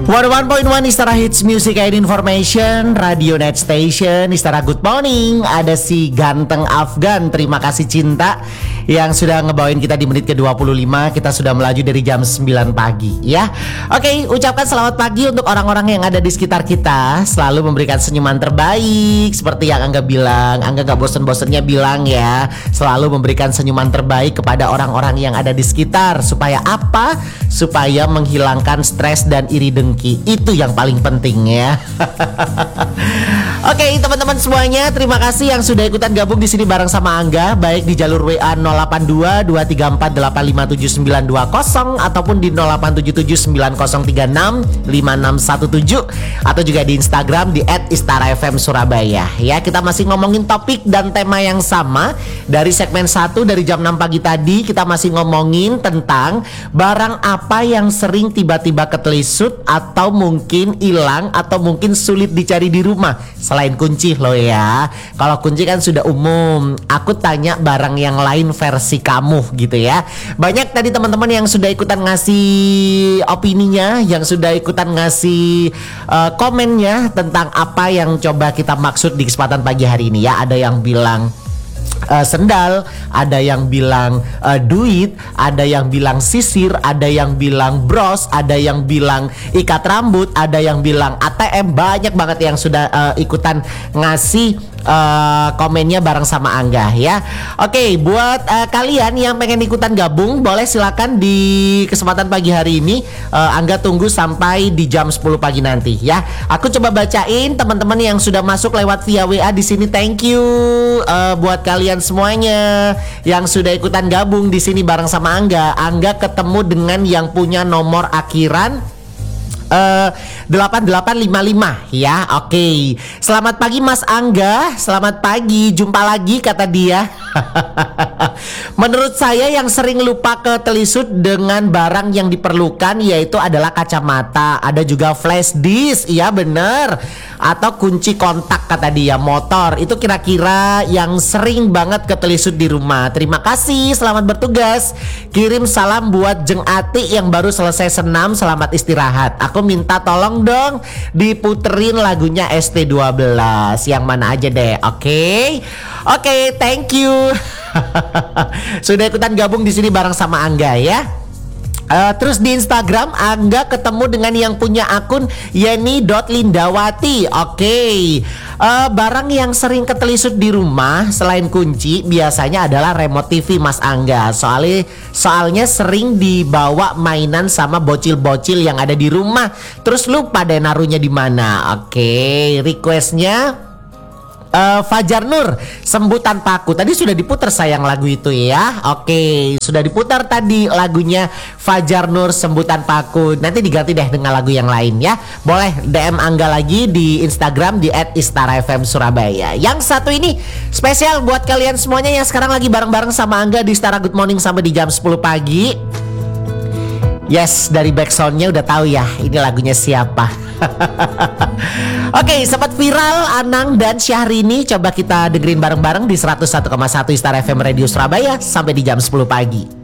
101.1 Istara Hits Music and Information, Radio Net Station, Istara Good Morning. Ada si ganteng Afgan, terima kasih cinta, yang sudah ngebawain kita di menit ke-25. Kita sudah melaju dari jam 9 pagi ya. Oke, ucapkan selamat pagi untuk orang-orang yang ada di sekitar kita. Selalu memberikan senyuman terbaik. Seperti yang Angga bilang, Angga gak bosen-bosennya bilang ya, selalu memberikan senyuman terbaik kepada orang-orang yang ada di sekitar. Supaya apa? Supaya menghilangkan stres dan iri dengki. Itu yang paling penting ya. Oke, teman-teman semuanya, terima kasih yang sudah ikutan gabung di sini bareng sama Angga, baik di jalur WA 082 234 857 920 ataupun di 0877 9036 5617 atau juga di Instagram di @istarafmsurabaya ya. Kita masih ngomongin topik dan tema yang sama dari segmen 1 dari jam 6 pagi tadi. Kita masih ngomongin tentang barang apa yang sering tiba-tiba ketelisut atau mungkin hilang atau mungkin sulit dicari di rumah. Selain kunci loh ya. Kalau kunci kan sudah umum. Aku tanya barang yang lain versi kamu gitu ya. Banyak tadi teman-teman yang sudah ikutan ngasih opininya, yang sudah ikutan ngasih komennya tentang apa yang coba kita maksud di kesempatan pagi hari ini ya. Ada yang bilang sendal, ada yang bilang duit, ada yang bilang sisir, ada yang bilang bros, ada yang bilang ikat rambut, ada yang bilang ATM. Banyak banget yang sudah ikutan ngasih komennya bareng sama Angga ya. Oke, buat kalian yang pengen ikutan gabung, boleh silakan di kesempatan pagi hari ini. Angga tunggu sampai di jam 10 pagi nanti ya. Aku coba bacain teman-teman yang sudah masuk lewat via WA di sini. Thank you buat kalian semuanya yang sudah ikutan gabung di sini bareng sama Angga. Angga ketemu dengan yang punya nomor akhiran 8855 ya. Oke. Selamat pagi Mas Angga. Selamat pagi, jumpa lagi kata dia. Menurut saya yang sering lupa ketelisut dengan barang yang diperlukan yaitu adalah kacamata, ada juga flash disk, iya bener, atau kunci kontak kata dia, motor. Itu kira-kira yang sering banget ketelisut di rumah. Terima kasih, selamat bertugas. Kirim salam buat Jeng Ati yang baru selesai senam, selamat istirahat. Aku minta tolong dong diputerin lagunya ST12 yang mana aja deh. Oke, thank you. Sudah ikutan gabung di sini bareng sama Angga ya. Terus di Instagram Angga ketemu dengan yang punya akun Yeni.Lindawati. Barang yang sering ketelisut di rumah selain kunci biasanya adalah remote TV Mas Angga. Soalnya sering dibawa mainan sama bocil-bocil yang ada di rumah. Terus lupa deh naruhnya di mana. Requestnya Fajar Nur, Sembuh Tanpa Aku. Tadi sudah diputar sayang lagu itu ya. Sudah diputar tadi lagunya Fajar Nur, Sembuh Tanpa Aku. Nanti diganti deh dengan lagu yang lain ya. Boleh DM Angga lagi di Instagram di @istarafmsurabaya. Yang satu ini spesial buat kalian semuanya yang sekarang lagi bareng-bareng sama Angga di Istara Good Morning sampai di jam 10 pagi. Yes, dari backsoundnya udah tahu ya ini lagunya siapa. Sempat viral Anang dan Syahrini. Coba kita dengerin bareng-bareng di 101,1 Istara FM Radio Surabaya sampai di jam 10 pagi.